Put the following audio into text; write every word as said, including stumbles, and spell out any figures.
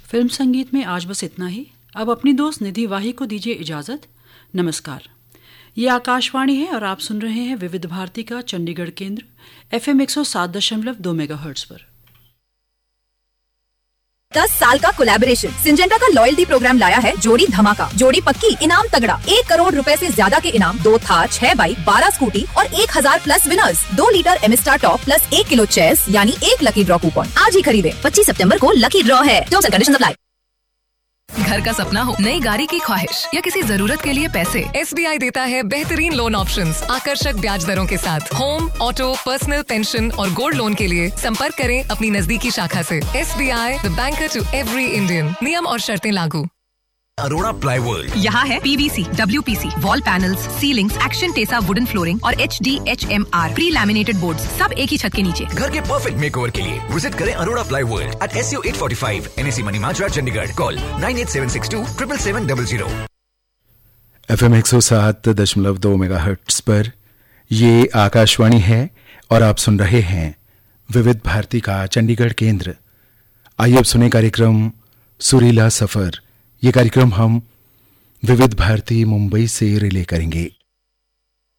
Film संगीत में आज बस इतना ही। अब अपनी दोस्त निधि वाही को दीजिए इजाजत। नमस्कार। ये आकाशवाणी है और आप सुन रहे हैं विविध भारती का चंडीगढ़ केंद्र एफएम एक सौ सात दशमलव दो मेगाहर्ट्ज पर। दस साल का कोलैबोरेशन सिंजेंटा का लॉयल्टी प्रोग्राम लाया है जोड़ी धमाका, जोड़ी पक्की, इनाम तगड़ा। एक करोड़ रुपए से ज्यादा के इनाम, दो थार, छह बाइक, बारह स्कूटी और एक हजार प्लस विनर्स। दो लीटर एमिस्टार टॉप प्लस एक किलो चेस यानी एक लकी ड्रॉ कूपन। आज ही खरीदे। पच्चीस सितंबर को लकी ड्रॉ है। Terms and conditions apply. घर का सपना हो, नई गाड़ी की ख्वाहिश या किसी जरूरत के लिए पैसे, एसबीआई देता है बेहतरीन लोन ऑप्शंस, आकर्षक ब्याज दरों के साथ। होम, ऑटो, पर्सनल, पेंशन और गोल्ड लोन के लिए संपर्क करें अपनी नजदीकी शाखा से। SBI, the banker to every Indian. नियम और शर्तें लागू। अरोड़ा प्लाईवुड यहाँ है PVC, WPC, wall panels, ceilings, action Tesa wooden flooring और H D H M R pre laminated boards, सब एक ही छत के नीचे। घर के परफेक्ट मेकओवर के लिए विजिट करें Arora plywood eight S U eight forty five NAC money Majra Chandigarh. Call nine eight seven six to triple seven double zero. FM एक सौ सात दशमलव दो मेगाहर्ट्ज पर ये आकाशवाणी है और आप सुन रहे हैं विविध भारती का चंडीगढ़ केंद्र। आइए अब सुने कार्यक्रम सुरीला सफर। ये कार्यक्रम हम विविध भारती मुंबई से रिले करेंगे।